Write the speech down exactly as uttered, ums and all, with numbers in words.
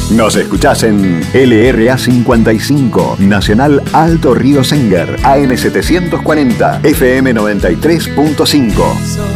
Nos escuchás en L R A cincuenta y cinco, Nacional Alto Río Senguer, A M setecientos cuarenta, F M noventa y tres punto cinco.